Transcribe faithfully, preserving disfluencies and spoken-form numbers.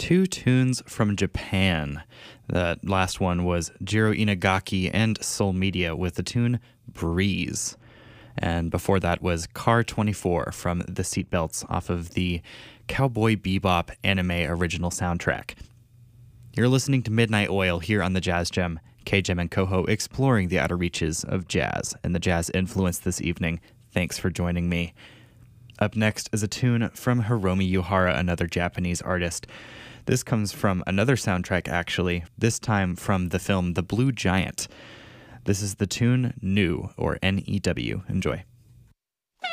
two tunes from Japan. That last one was Jiro Inagaki and Soul Media with the tune Breeze. And before that was Car twenty-four from the Seatbelts off of the Cowboy Bebop anime original soundtrack. You're listening to Midnight Oil here on the Jazz Gem, K-Gem and Coho exploring the outer reaches of jazz and the jazz influence this evening. Thanks for joining me. Up next is a tune from Hiromi Yuhara, another Japanese artist. This comes from another soundtrack, actually, this time from the film The Blue Giant. This is the tune New, or N E W. Enjoy.